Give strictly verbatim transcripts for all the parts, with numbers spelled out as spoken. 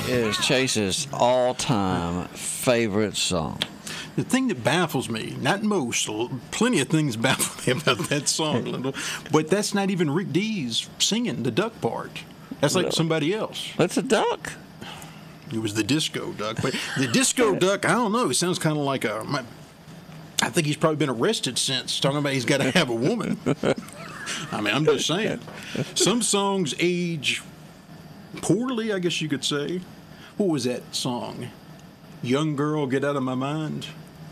is Chase's all-time favorite song? The thing that baffles me, not most, plenty of things baffle me about that song, Lyndall, but that's not even Rick Dees singing the duck part. That's like somebody else. That's a duck. It was the disco duck. But the disco duck, I don't know, it sounds kind of like a... My, I think he's probably been arrested since, talking about he's got to have a woman. I mean, I'm just saying. Some songs age poorly, I guess you could say. What was that song? Young Girl, Get Out of My Mind?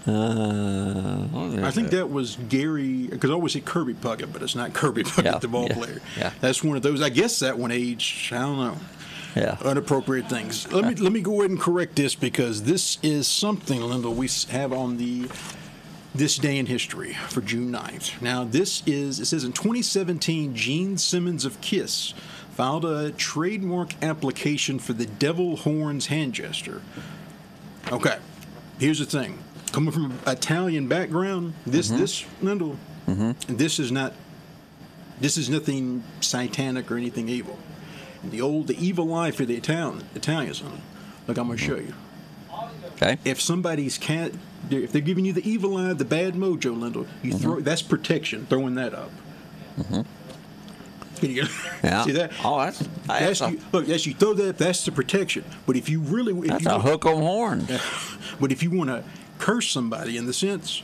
Uh, I think that was Gary, because I always say Kirby Puckett, but it's not Kirby Puckett, yeah, the ball yeah, player. Yeah. That's one of those. I guess that one aged, I don't know. Yeah. Inappropriate things. Let me let me go ahead and correct this, because this is something, Linda, we have on the this day in history for June ninth. Now, this is, it says in twenty seventeen, Gene Simmons of Kiss filed a trademark application for the Devil Horns hand gesture. Okay, here's the thing. Coming from an Italian background, this, mm-hmm. this, Lyndall, mm-hmm. this is not, this is nothing satanic or anything evil. The old, the evil life of the Italian, Italians, look, I'm going to show you. Okay. If somebody's cat, if they're giving you the evil eye, the bad mojo, Lyndall, you mm-hmm. throw, that's protection, throwing that up. Mm-hmm. Can you yeah. see that? Oh, that's, that's that's a, you, look, that's you throw that up, that's the protection. But if you really, if that's you a want, hook on horn. But if you want to curse somebody in the sense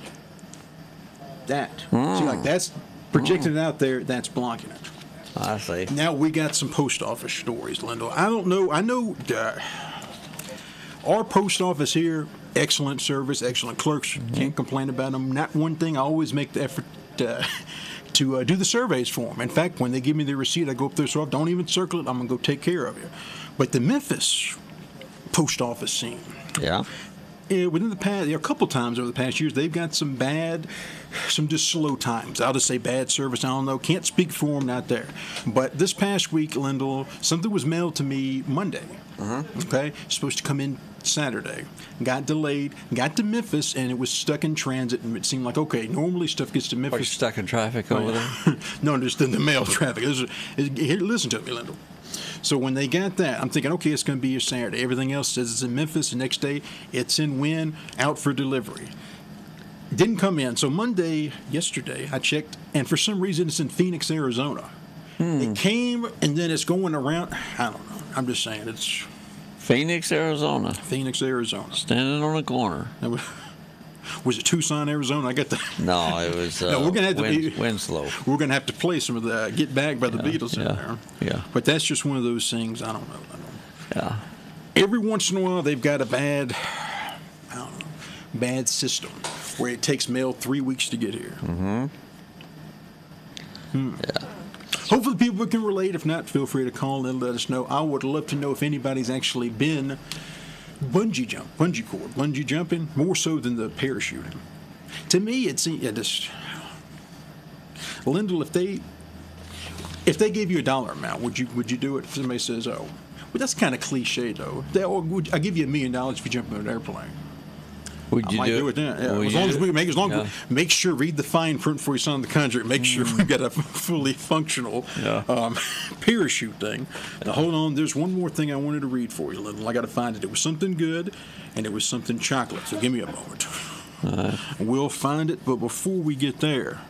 that, mm. see, like that's projecting mm. it out there, that's blocking it. I see. Now we got some post office stories, Lyndall. I don't know. I know uh, our post office here, excellent service, excellent clerks. Mm-hmm. Can't complain about them. Not one thing. I always make the effort uh, to uh, do the surveys for them. In fact, when they give me the receipt, I go up there, so I don't even circle it. I'm going to go take care of you. But the Memphis post office scene. Yeah. Yeah, within the past, a couple times over the past years, they've got some bad, some just slow times. I'll just say bad service. I don't know. Can't speak for them, not there. But this past week, Lyndall, something was mailed to me Monday. Uh-huh. Okay? Supposed to come in Saturday. Got delayed. Got to Memphis, and it was stuck in transit. And it seemed like, okay, normally stuff gets to Memphis. Are you stuck in traffic over there? No, just in the mail traffic. This is, here, listen to me, Lyndall. So when they got that, I'm thinking, okay, it's going to be a Saturday. Everything else says it's in Memphis. The next day, it's in Wynn, out for delivery. Didn't come in. So Monday, yesterday, I checked, and for some reason, it's in Phoenix, Arizona. Hmm. It came, and then it's going around. I don't know. I'm just saying it's Phoenix, Arizona. Phoenix, Arizona. Standing on a corner. Was, was it Tucson, Arizona? I got the. No, it was. Uh, no, we're gonna have to Win, be, Winslow. We're gonna have to play some of the "Get Back" by the yeah, Beatles yeah, in there. Yeah. But that's just one of those things. I don't know. I don't know. Yeah. Every once in a while, they've got a bad, I don't know, bad system where it takes mail three weeks to get here. Mm-hmm. Hmm. Yeah. Hopefully, people can relate. If not, feel free to call and let us know. I would love to know if anybody's actually been bungee jump, bungee cord, bungee jumping, more so than the parachuting. To me, it's yeah, just Lyndall. If they if they gave you a dollar amount, would you would you do it? If somebody says, "Oh," well, that's kind of cliche though. They, or would, I give you a million dollars if you jump in an airplane. Would I you might do, do it then. Yeah. Would As you long do as we make as long yeah. as we make sure read the fine print before you sign the contract. Make sure mm. we've got a fully functional yeah. um, parachute thing. Now hold on, there's one more thing I wanted to read for you, Lyndall. I got to find it. It was something good, and it was something chocolate. So give me a moment. Uh, we'll find it, but before we get there,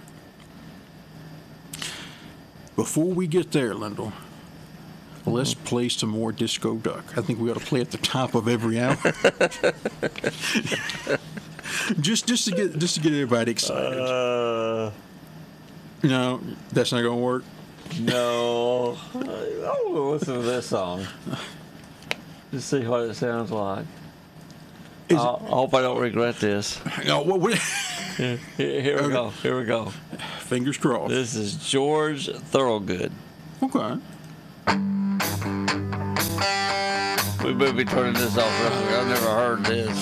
before we get there, Lyndall, mm-hmm. let's play some more Disco Duck. I think we ought to play at the top of every hour. just, just to get, just to get everybody excited. Uh, no, that's not gonna work. No, I want to listen to this song. Just see what it sounds like. I hope I don't regret this. No, what? what here, here we okay. go. Here we go. Fingers crossed. This is George Thorogood. Okay. We may be turning this off. I've never heard this.